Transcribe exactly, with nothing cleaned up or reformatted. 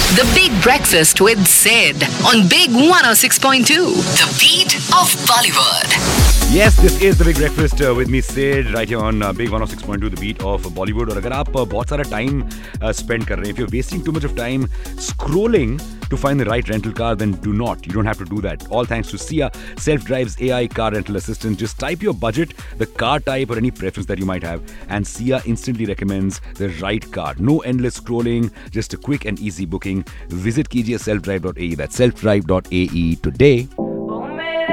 The Big Breakfast with Sid on Big one oh six point two. The beat of Bollywood. Yes, this is the Big Breakfast uh, with me Sid right here on uh, Big one oh six point two, the beat of Bollywood. और अगर आप uh, बहुत सारा time uh, spend कर रहे हैं, if you're wasting too much of time scrolling to find the right rental car, then do not. You don't have to do that. All thanks to Sia, self-drives A I car rental assistant. Just type your budget, the car type or any preference that you might have, and Sia instantly recommends the right car. No endless scrolling, just a quick and easy booking. Visit kijiye self drive dot a e. That's self drive dot a e today.